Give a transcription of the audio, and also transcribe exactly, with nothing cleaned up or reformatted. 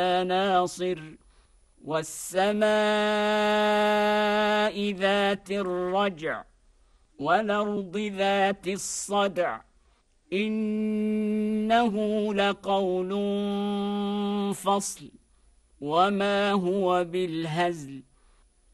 ناصر والسماء ذات الرجع والأرض ذات الصدع إنه لقول فصل وما هو بالهزل